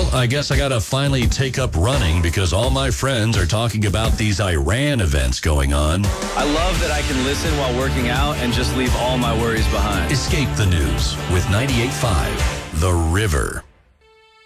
Well, I guess I got to finally take up running because all my friends are talking about these Iran events going on. I love that I can listen while working out and just leave all my worries behind. Escape the news with 98.5 The River.